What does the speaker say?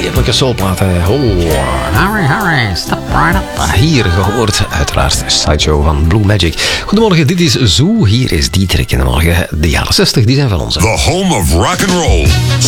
heerlijke soulplaten. Oh, Harry, step right up. Hier gehoord, uiteraard, Sideshow van Blue Magic. Goedemorgen, dit is Zoo. Hier is Dietrich in de morgen. De jaren 60, die zijn van ons. The home of rock and roll.